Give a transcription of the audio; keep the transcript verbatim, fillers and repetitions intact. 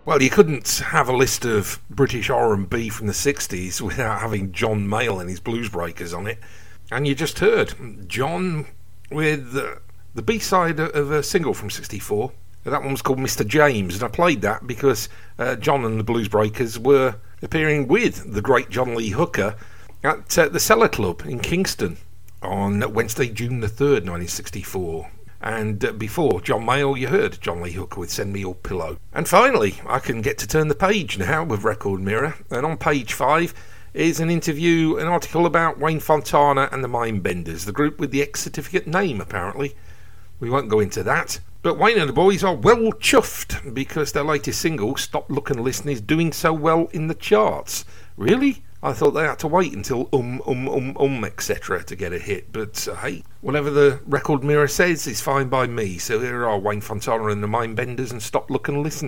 Well, you couldn't have a list of British R and B from the sixties without having John Mayall and his Blues Breakers on it. And you just heard John with uh, the B-side of a single from sixty-four. That one was called Mister James, and I played that because uh, John and the Blues Breakers were appearing with the great John Lee Hooker at uh, the Cellar Club in Kingston on Wednesday, June the third, nineteen sixty-four. And uh, before John Mayall, you heard John Lee Hooker with Send Me Your Pillow. And finally, I can get to turn the page now with Record Mirror. And on page five is an interview, an article about Wayne Fontana and the Mindbenders, the group with the X-certificate name, apparently. We won't go into that. But Wayne and the boys are well chuffed because their latest single, Stop, Look and Listen, is doing so well in the charts. Really? I thought they had to wait until um, um, um, um, et cetera to get a hit. But uh, hey, whatever the Record Mirror says is fine by me. So here are Wayne Fontana and the Mindbenders and Stop, Look and Listen.